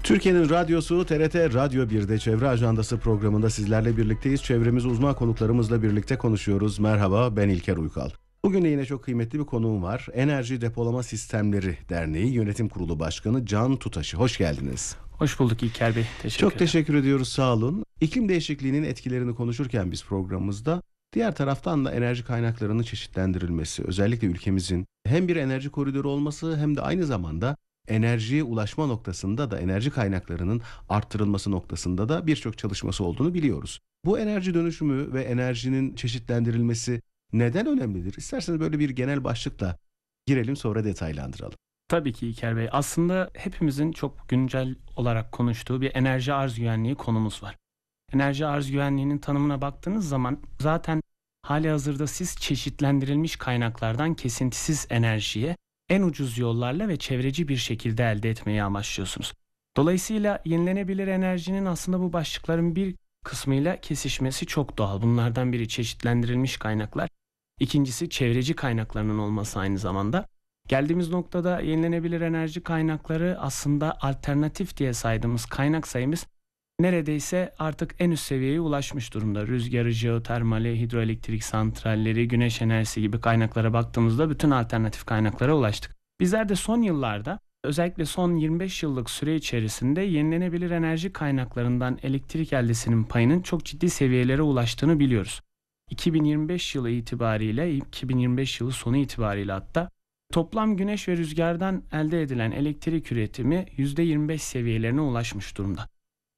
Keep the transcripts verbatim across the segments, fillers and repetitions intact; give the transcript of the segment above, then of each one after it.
Türkiye'nin radyosu T R T Radyo bir'de Çevre Ajandası programında sizlerle birlikteyiz. Çevremiz uzman konuklarımızla birlikte konuşuyoruz. Merhaba, ben İlker Uykal. Bugün de yine çok kıymetli bir konuğum var. Enerji Depolama Sistemleri Derneği Yönetim Kurulu Başkanı Can Tutaş'ı. Hoş geldiniz. Hoş bulduk İlker Bey. Teşekkür Çok ederim. teşekkür ediyoruz, sağ olun. İklim değişikliğinin etkilerini konuşurken biz programımızda, diğer taraftan da enerji kaynaklarının çeşitlendirilmesi, özellikle ülkemizin hem bir enerji koridoru olması hem de aynı zamanda enerjiye ulaşma noktasında da enerji kaynaklarının arttırılması noktasında da birçok çalışması olduğunu biliyoruz. Bu enerji dönüşümü ve enerjinin çeşitlendirilmesi neden önemlidir? İsterseniz böyle bir genel başlıkla girelim, sonra detaylandıralım. Tabii ki İlker Bey. Aslında hepimizin çok güncel olarak konuştuğu bir enerji arz güvenliği konumuz var. Enerji arz güvenliğinin tanımına baktığınız zaman zaten hali hazırda siz çeşitlendirilmiş kaynaklardan kesintisiz enerjiye en ucuz yollarla ve çevreci bir şekilde elde etmeyi amaçlıyorsunuz. Dolayısıyla yenilenebilir enerjinin aslında bu başlıkların bir kısmıyla kesişmesi çok doğal. Bunlardan biri çeşitlendirilmiş kaynaklar. İkincisi çevreci kaynaklarının olması aynı zamanda. Geldiğimiz noktada yenilenebilir enerji kaynakları aslında alternatif diye saydığımız kaynak sayımız neredeyse artık en üst seviyeye ulaşmış durumda. Rüzgarı, jeotermali, hidroelektrik santralleri, güneş enerjisi gibi kaynaklara baktığımızda bütün alternatif kaynaklara ulaştık. Bizler de son yıllarda, özellikle son yirmi beş yıllık süre içerisinde yenilenebilir enerji kaynaklarından elektrik eldesinin payının çok ciddi seviyelere ulaştığını biliyoruz. iki bin yirmi beş yılı itibariyle, iki bin yirmi beş yılı sonu itibariyle hatta toplam güneş ve rüzgardan elde edilen elektrik üretimi yüzde yirmi beş seviyelerine ulaşmış durumda.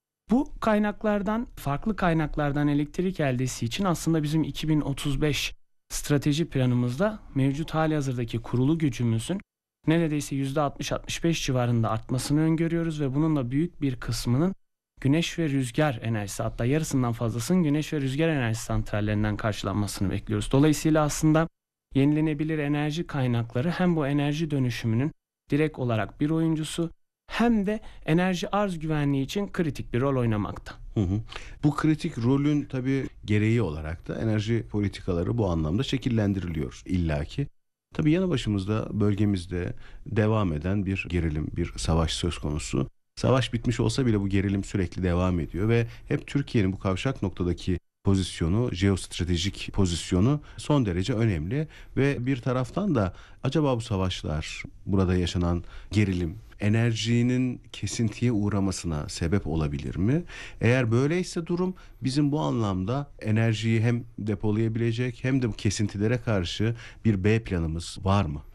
Bu kaynaklardan, farklı kaynaklardan elektrik eldesi için aslında bizim iki bin otuz beş strateji planımızda mevcut halihazırdaki kurulu gücümüzün neredeyse yüzde altmış altmış beş civarında artmasını öngörüyoruz ve bununla büyük bir kısmının güneş ve rüzgar enerjisi, hatta yarısından fazlasının güneş ve rüzgar enerji santrallerinden karşılanmasını bekliyoruz. Dolayısıyla aslında yenilenebilir enerji kaynakları hem bu enerji dönüşümünün direkt olarak bir oyuncusu hem de enerji arz güvenliği için kritik bir rol oynamakta. Hı hı. Bu kritik rolün tabii gereği olarak da enerji politikaları bu anlamda şekillendiriliyor illaki. Tabii yanı başımızda, bölgemizde devam eden bir gerilim, bir savaş söz konusu. Savaş bitmiş olsa bile bu gerilim sürekli devam ediyor ve hep Türkiye'nin bu kavşak noktadaki pozisyonu, jeostratejik pozisyonu son derece önemli ve bir taraftan da acaba bu savaşlar, burada yaşanan gerilim enerjinin kesintiye uğramasına sebep olabilir mi? Eğer böyleyse durum, bizim bu anlamda enerjiyi hem depolayabilecek hem de bu kesintilere karşı bir B planımız var mı?